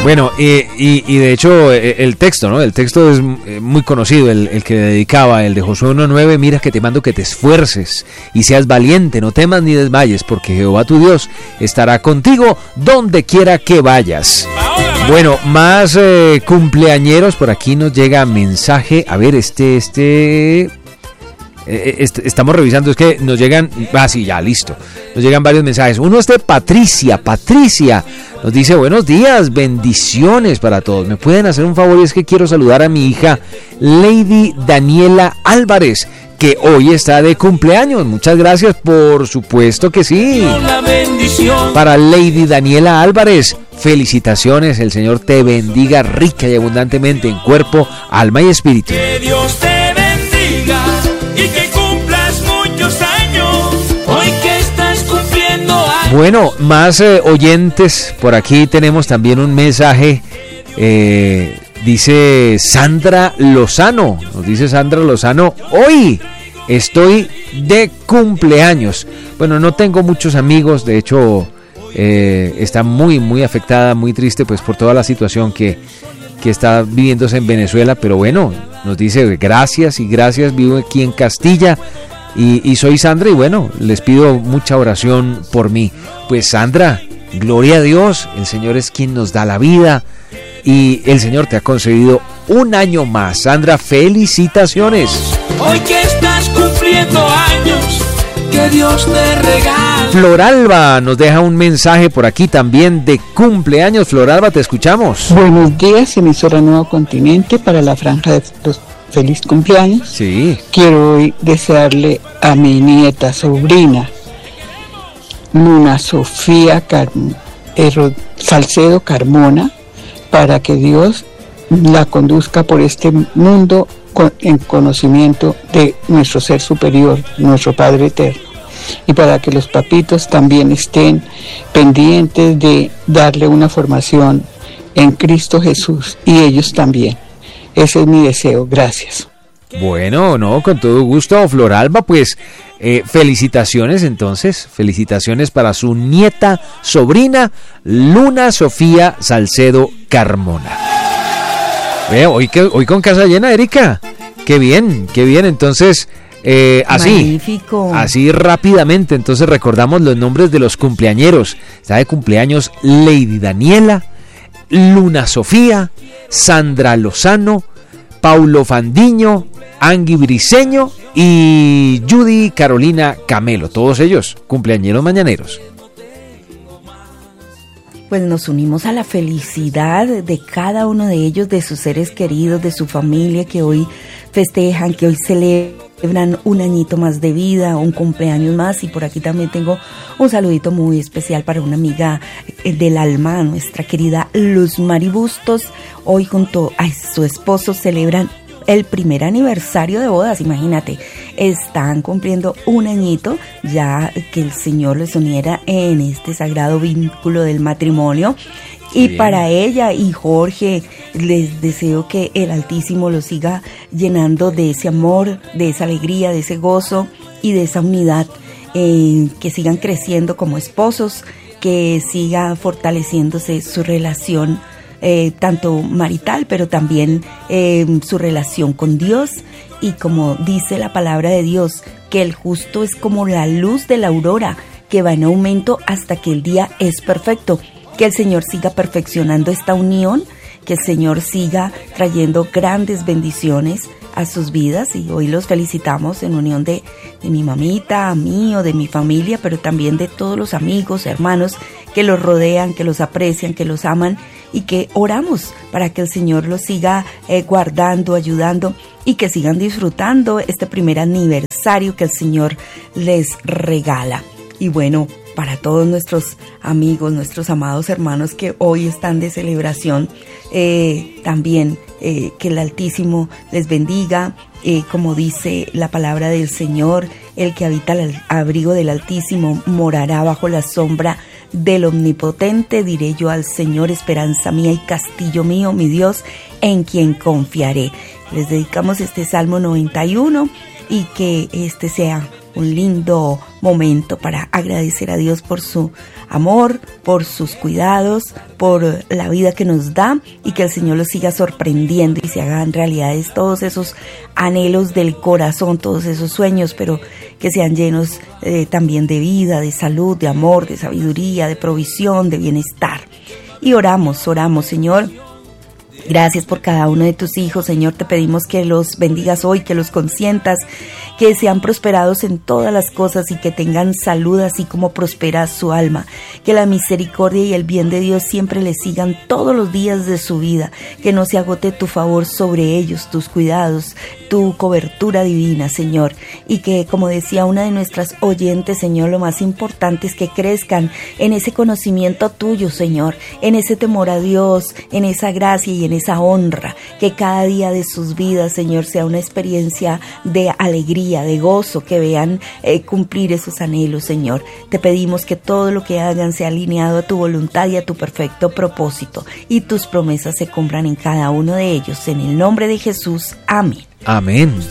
Bueno, y de hecho el texto, ¿no? El texto es muy conocido, el que dedicaba, el de Josué 1:9, mira que te mando que te esfuerces y seas valiente, no temas ni desmayes, porque Jehová tu Dios estará contigo donde quiera que vayas. Bueno, más cumpleañeros, por aquí nos llega mensaje, a ver, estamos revisando, es que nos llegan, sí, ya, listo, nos llegan varios mensajes. Uno es de Patricia nos dice: buenos días, bendiciones para todos, me pueden hacer un favor, y es que quiero saludar a mi hija Lady Daniela Álvarez, que hoy está de cumpleaños. Muchas gracias, por supuesto que sí. Para Lady Daniela Álvarez, felicitaciones, el Señor te bendiga rica y abundantemente en cuerpo, alma y espíritu. Que Dios te bendiga y que cumplas muchos años, hoy que estás cumpliendo años. Bueno, más oyentes, por aquí tenemos también un mensaje, dice Sandra Lozano, nos dice Sandra Lozano: hoy estoy de cumpleaños. Bueno, no tengo muchos amigos, de hecho está muy afectada, muy triste pues por toda la situación que está viviéndose en Venezuela, pero bueno, nos dice gracias, vivo aquí en Castilla y soy Sandra, y bueno, les pido mucha oración por mí. Pues Sandra, gloria a Dios, el Señor es quien nos da la vida y el Señor te ha concedido un año más. Sandra, felicitaciones. Hoy que estás cumpliendo años, que Dios te regale. Floralba nos deja un mensaje por aquí también de cumpleaños. Floralba, te escuchamos. Buenos días, emisora Nuevo Continente, para la franja de los feliz cumpleaños. Sí. Quiero hoy desearle a mi nieta, sobrina, Luna Sofía Salcedo Carmona, para que Dios la conduzca por este mundo en conocimiento de nuestro ser superior, nuestro Padre Eterno, y para que los papitos también estén pendientes de darle una formación en Cristo Jesús, y ellos también. Ese es mi deseo. Gracias. Bueno, no, con todo gusto, Floralba, pues felicitaciones entonces, felicitaciones para su nieta, sobrina, Luna Sofía Salcedo Carmona. Hoy con casa llena, Erika. Qué bien, entonces así rápidamente, entonces recordamos los nombres de los cumpleañeros. Está de cumpleaños Lady Daniela, Luna Sofía, Sandra Lozano, Paulo Fandiño, Angui Briceño y Judy Carolina Camelo, todos ellos cumpleañeros mañaneros. Pues nos unimos a la felicidad de cada uno de ellos, de sus seres queridos, de su familia, que hoy festejan, que hoy celebran un añito más de vida, un cumpleaños más. Y por aquí también tengo un saludito muy especial para una amiga del alma, nuestra querida Luz Mari Bustos. Hoy junto a su esposo celebran el primer aniversario de bodas, imagínate, están cumpliendo un añito, ya que el Señor les uniera en este sagrado vínculo del matrimonio. Y bien, para ella y Jorge, les deseo que el Altísimo los siga llenando de ese amor, de esa alegría, de ese gozo y de esa unidad, que sigan creciendo como esposos, que siga fortaleciéndose su relación, tanto marital, pero también su relación con Dios. Y como dice la palabra de Dios, que el justo es como la luz de la aurora, que va en aumento hasta que el día es perfecto. Que el Señor siga perfeccionando esta unión, que el Señor siga trayendo grandes bendiciones a sus vidas. Y hoy los felicitamos en unión de mi mamita, mío, de mi familia, pero también de todos los amigos, hermanos que los rodean, que los aprecian, que los aman, y que oramos para que el Señor los siga guardando, ayudando, y que sigan disfrutando este primer aniversario que el Señor les regala. Y bueno, para todos nuestros amigos, nuestros amados hermanos que hoy están de celebración, también que el Altísimo les bendiga. Como dice la palabra del Señor, el que habita al abrigo del Altísimo morará bajo la sombra del Omnipotente. Diré yo al Señor, esperanza mía y castillo mío, mi Dios, en quien confiaré. Les dedicamos este Salmo 91 y que este sea un lindo momento para agradecer a Dios por su amor, por sus cuidados, por la vida que nos da, y que el Señor los siga sorprendiendo y se hagan realidades todos esos anhelos del corazón, todos esos sueños, pero que sean llenos también de vida, de salud, de amor, de sabiduría, de provisión, de bienestar. Y oramos, Señor. Gracias por cada uno de tus hijos, Señor. Te pedimos que los bendigas hoy, que los consientas, que sean prosperados en todas las cosas y que tengan salud así como prospera su alma. Que la misericordia y el bien de Dios siempre les sigan todos los días de su vida. Que no se agote tu favor sobre ellos, tus cuidados, tu cobertura divina, Señor. Y que, como decía una de nuestras oyentes, Señor, lo más importante es que crezcan en ese conocimiento tuyo, Señor, en ese temor a Dios, en esa gracia y en esa honra, que cada día de sus vidas, Señor, sea una experiencia de alegría, de gozo, que vean cumplir esos anhelos, Señor. Te pedimos que todo lo que hagan sea alineado a tu voluntad y a tu perfecto propósito, y tus promesas se cumplan en cada uno de ellos. En el nombre de Jesús, amén. Amén.